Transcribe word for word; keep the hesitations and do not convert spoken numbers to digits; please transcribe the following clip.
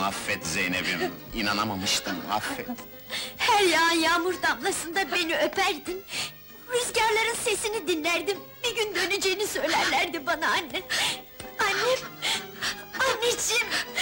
affet Zeynep'im, inanamamıştım, affet! Her yağan yağmur damlasında beni öperdin. Rüzgarların sesini dinlerdim. Bir gün döneceğini söylerlerdi bana anne. Annem, anneciğim!